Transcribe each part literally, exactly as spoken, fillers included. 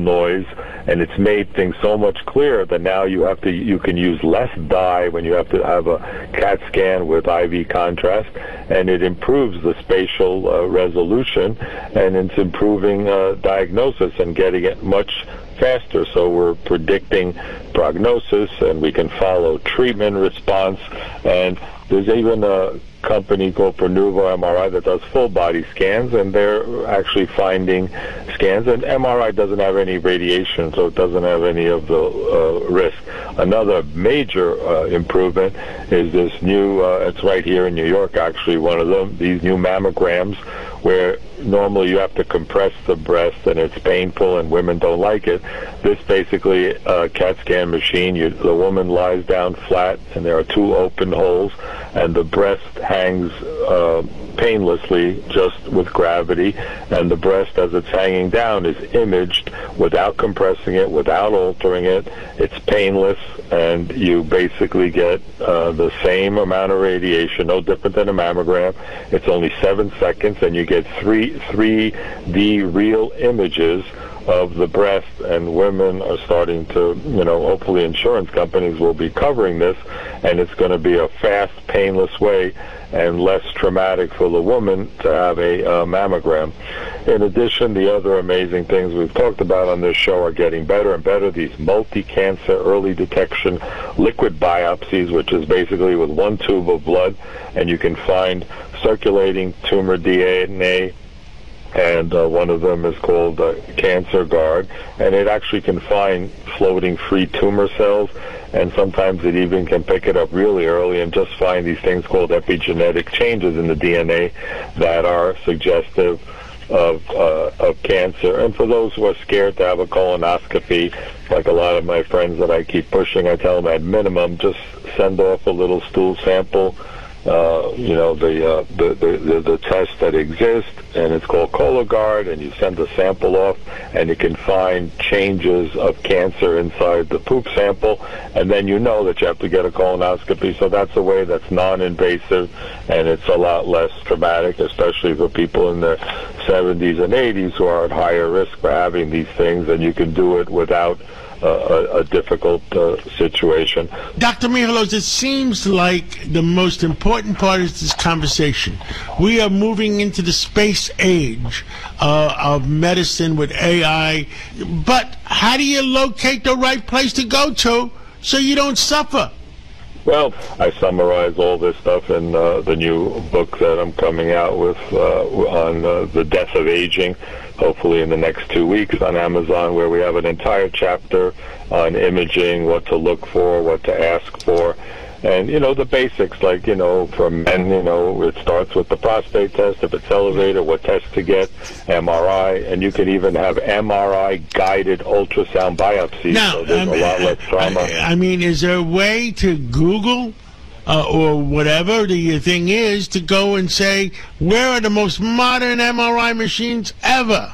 noise, and it's made things so much clearer that now you have to you can use less dye when you have to have a CAT scan with I V contrast, and it improves the spatial uh, resolution, and it's improving uh, diagnosis and getting it much faster. So we're predicting prognosis, and we can follow treatment response. And there's even a company called Pronuvo M R I that does full body scans, and they're actually finding scans. And M R I doesn't have any radiation, so it doesn't have any of the uh, risk. Another major uh, improvement is this new, uh, it's right here in New York, actually, one of them, these new mammograms, where normally you have to compress the breast and it's painful and women don't like it. This basically a CAT scan machine, you, the woman lies down flat and there are two open holes, and the breast hangs uh, painlessly just with gravity, and the breast as it's hanging down is imaged without compressing it, without altering it. It's painless, and you basically get uh, the same amount of radiation, no different than a mammogram. It's only seven seconds, and you get three three D real images of the breast, and women are starting to, you know, hopefully insurance companies will be covering this, and it's going to be a fast, painless way and less traumatic for the woman to have a uh, mammogram. In addition, the other amazing things we've talked about on this show are getting better and better. These multi-cancer early detection liquid biopsies, which is basically with one tube of blood, and you can find circulating tumor D N A, and uh, one of them is called uh, Cancer Guard, and it actually can find floating free tumor cells, and sometimes it even can pick it up really early and just find these things called epigenetic changes in the D N A that are suggestive of uh, of cancer. And for those who are scared to have a colonoscopy, like a lot of my friends that I keep pushing, I tell them at minimum just send off a little stool sample. Uh, you know, the, uh, the, the, the, the test that exists, and it's called Cologuard, and you send the sample off, and it can find changes of cancer inside the poop sample, and then you know that you have to get a colonoscopy. So that's a way that's non-invasive, and it's a lot less traumatic, especially for people in their seventies and eighties who are at higher risk for having these things, and you can do it without Uh, a, a difficult uh, situation. Doctor Michalos, it seems like the most important part is this conversation. We are moving into the space age uh, of medicine with A I, but how do you locate the right place to go to so you don't suffer? Well, I summarize all this stuff in uh, the new book that I'm coming out with uh, on uh, the death of aging, hopefully in the next two weeks on Amazon, where we have an entire chapter on imaging, what to look for, what to ask for. And, you know, the basics, like, you know, for men, you know, it starts with the prostate test, if it's elevated, what test to get, M R I, and you can even have M R I-guided ultrasound biopsies, now, so there's um, a lot less trauma. I, I mean, is there a way to Google uh, or whatever the thing is to go and say, where are the most modern M R I machines ever?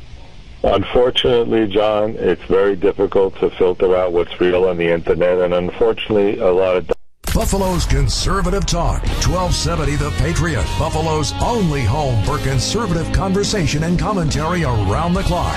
Unfortunately, John, it's very difficult to filter out what's real on the Internet, and unfortunately, a lot of... Buffalo's Conservative Talk, twelve seventy The Patriot, Buffalo's only home for conservative conversation and commentary around the clock.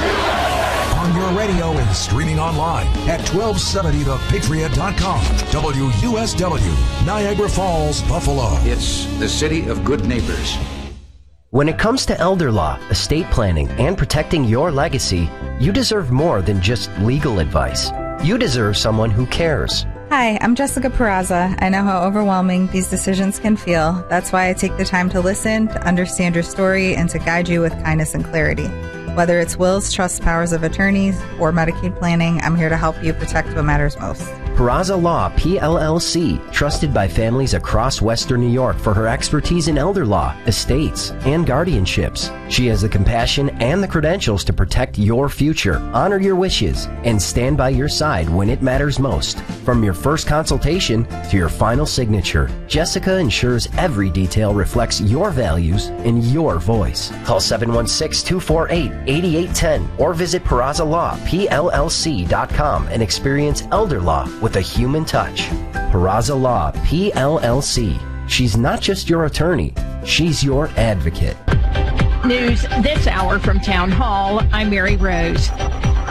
On your radio and streaming online at twelve seventy the patriot dot com. W U S W, Niagara Falls, Buffalo. It's the city of good neighbors. When it comes to elder law, estate planning, and protecting your legacy, you deserve more than just legal advice. You deserve someone who cares. Hi, I'm Jessica Peraza. I know how overwhelming these decisions can feel. That's why I take the time to listen, to understand your story, and to guide you with kindness and clarity. Whether it's wills, trusts, powers of attorneys, or Medicaid planning, I'm here to help you protect what matters most. Peraza Law, P L L C, trusted by families across Western New York for her expertise in elder law, estates, and guardianships. She has the compassion and the credentials to protect your future, honor your wishes, and stand by your side when it matters most. From your first consultation to your final signature, Jessica ensures every detail reflects your values and your voice. Call seven one six, two four eight, eight eight one zero or visit Peraza Law P L L C dot com and experience elder law with a human touch. Peraza Law P L L C. She's not just your attorney, she's your advocate. News this hour from Town Hall. I'm Mary Rose.